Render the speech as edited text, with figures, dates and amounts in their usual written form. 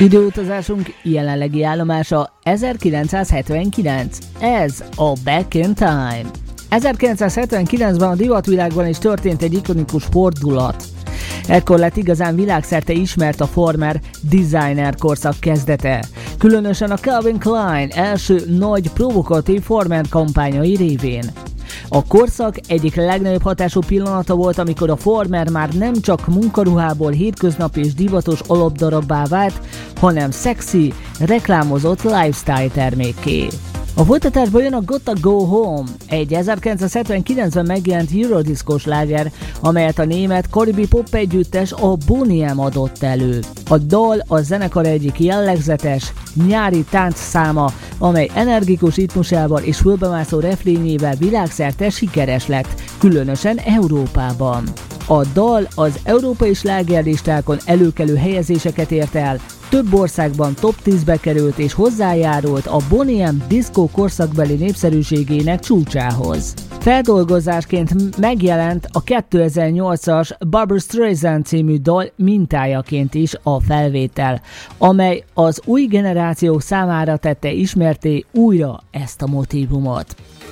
Időutazásunk jelenlegi állomása 1979. Ez a Back in Time. 1979-ben a divatvilágban is történt egy ikonikus fordulat. Ekkor lett igazán világszerte ismert a former designer korszak kezdete, különösen a Calvin Klein első nagy provokatív former kampányai révén. A korszak egyik legnagyobb hatású pillanata volt, amikor a former már nem csak munkaruhából hétköznapi és divatos alapdarabbá vált, hanem szexi, reklámozott lifestyle termékké. A folytatásban jön a Gotta Go Home, egy 1979-ben megjelent eurodisco sláger, amelyet a német karibi pop együttes a Boney M adott elő. A dal a zenekar egyik jellegzetes, nyári táncszáma, amely energikus ritmusával és fölbemászó refrényével világszerte sikeres lett, különösen Európában. A dal az európai slágerlistákon előkelő helyezéseket ért el, több országban top 10-be került és hozzájárult a Boney M diszkó korszakbeli népszerűségének csúcsához. Feldolgozásként megjelent a 2008-as Barbra Streisand című dal mintájaként is a felvétel, amely az új generációk számára tette ismertté újra ezt a motívumot.